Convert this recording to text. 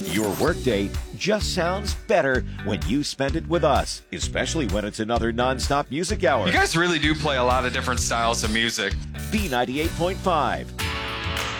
Your workday just sounds better when you spend it with us, especially when it's another nonstop music hour. You guys really do play a lot of different styles of music. B98.5,